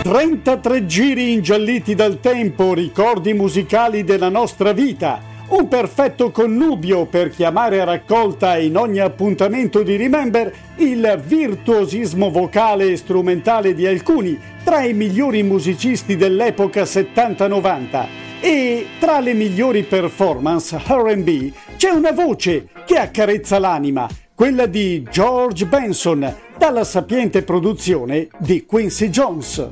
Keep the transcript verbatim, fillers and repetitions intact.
trentatré giri ingialliti dal tempo, ricordi musicali della nostra vita. Un perfetto connubio per chiamare a raccolta in ogni appuntamento di Remember il virtuosismo vocale e strumentale di alcuni tra i migliori musicisti dell'epoca settanta novanta. E tra le migliori performance R and B c'è una voce che accarezza l'anima, quella di George Benson, dalla sapiente produzione di Quincy Jones.